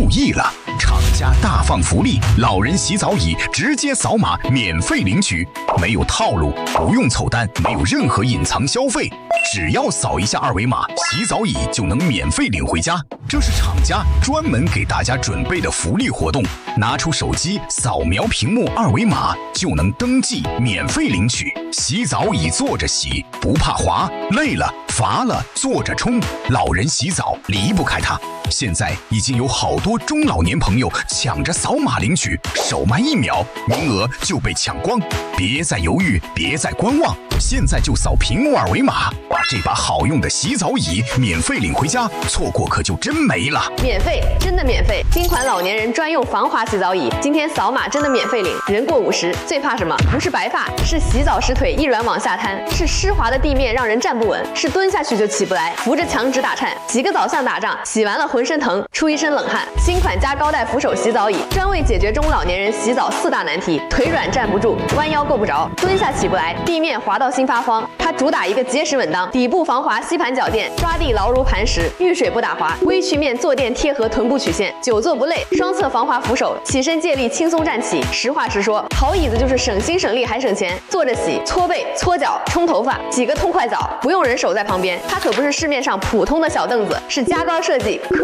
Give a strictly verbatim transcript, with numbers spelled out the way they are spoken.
注意了，厂家大放福利，老人洗澡椅直接扫码免费领取，没有套路，不用凑单，没有任何隐藏消费，只要扫一下二维码，洗澡椅就能免费领回家。这是厂家专门给大家准备的福利活动，拿出手机扫描屏幕二维码就能登记免费领取。洗澡椅坐着洗，不怕滑，累了乏了坐着冲，老人洗澡离不开它。现在已经有好多中老年朋友抢着扫码领取，手慢一秒，名额就被抢光。别再犹豫，别再观望，现在就扫屏幕二维码，把这把好用的洗澡椅免费领回家，错过可就真没了。 免费，真的免费！新款老年人专用防滑洗澡椅，今天扫码真的免费领。人过五十，最怕什么？不是白发，是洗澡时腿一软往下瘫，是湿滑的地面让人站不稳，是蹲下去就起不来，扶着墙直打颤，洗个澡像打仗，洗完了浑身疼，出一身冷汗。新款加高带扶手洗澡椅，专为解决中老年人洗澡四大难题：腿软站不住，弯腰够不着，蹲下起不来，地面滑到心发慌。它主打一个结实稳当，底部防滑吸盘脚垫，抓地牢如磐石，遇水不打滑，微曲面坐垫贴合臀部曲线，久坐不累。双侧防滑扶手，起身借力轻松站起。实话实说，好椅子就是省心省力还省钱。坐着洗、搓背、搓脚、冲头发，洗个痛快澡，不用人手在旁边。它可不是市面上普通的小凳子，是加高设计。